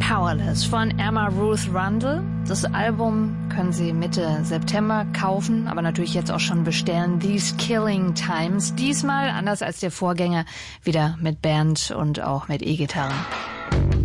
Powerless von Emma Ruth Rundle. Das Album können Sie Mitte September kaufen, aber natürlich jetzt auch schon bestellen. These Killing Times. Diesmal, anders als der Vorgänger, wieder mit Band und auch mit E-Gitarren.